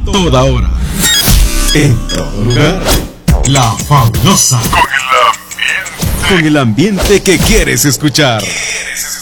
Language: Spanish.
toda hora, en todo lugar. La Fabulosa. Con el ambiente que quieres escuchar.